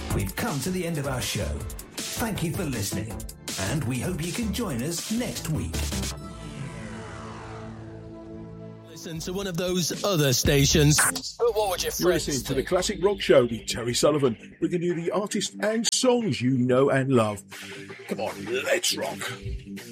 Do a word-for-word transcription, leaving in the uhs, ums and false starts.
we've come to the end of our show. Thank you for listening, and we hope you can join us next week. Listen to one of those other stations. But what would your friends You're listening to think? the Classic Rock Show with Terry Sullivan, bringing you the artists and songs you know and love. Come on, let's rock.